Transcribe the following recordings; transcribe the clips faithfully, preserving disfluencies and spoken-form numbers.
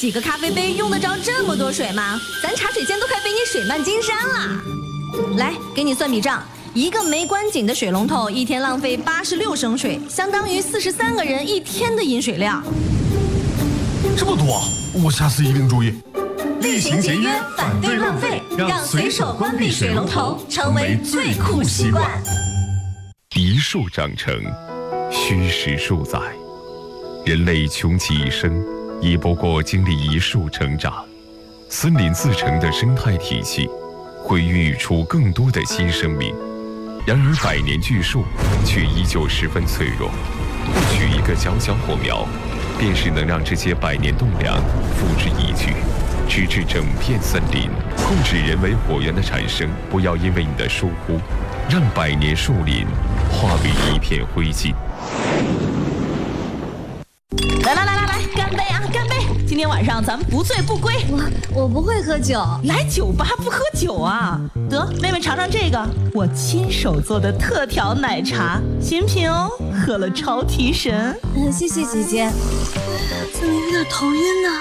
几个咖啡杯用得着这么多水吗？咱茶水间都快被你水漫金山了。来，给你算笔账，一个没关紧的水龙头一天浪费八十六升水，相当于四十三个人一天的饮水量。 这么多，我下次一定注意。 厉行节约，反对浪费，让随手关闭水龙头成为最酷习惯。 一树长成，虚实数载。人类穷其一生，亦不过经历一树成长。森林自成的生态体系，会孕育出更多的新生命。然而，百年巨树却依旧十分脆弱。或许一个小小火苗，便是能让这些百年栋梁付之一炬，直至整片森林。控制人为火源的产生，不要因为你的疏忽，让百年树林化为一片灰烬。 来来来来来，干杯啊，干杯！今天晚上咱们不醉不归。 我我不会喝酒， 来酒吧不喝酒啊？得，妹妹尝尝这个，我亲手做的特调奶茶，新品哦，喝了超提神。 嗯，谢谢姐姐。怎么有点头晕呢？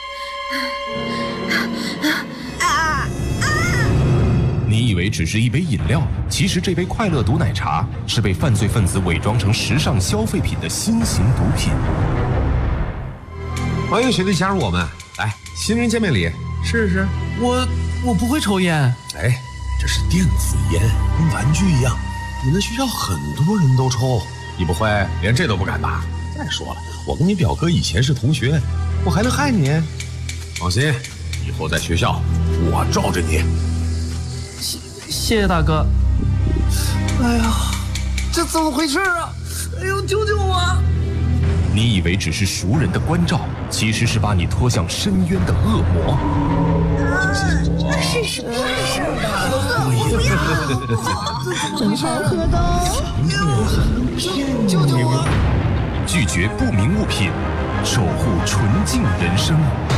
你以为只是一杯饮料，其实这杯快乐毒奶茶是被犯罪分子伪装成时尚消费品的新型毒品。 欢迎学弟加入我们，来，新人见面礼，试试。 我我不会抽烟。 哎，这是电子烟，跟玩具一样，你们学校很多人都抽，你不会连这都不敢吧？再说了，我跟你表哥以前是同学，我还能害你？放心，以后在学校我罩着你。 谢谢大哥。哎呀，这怎么回事啊？哎呦，救救我！ 你以为只是熟人的关照，其实是把你拖向深渊的恶魔。 是什么事儿真好喝的哦！ 救救我！ 拒绝不明物品，守护纯净人生。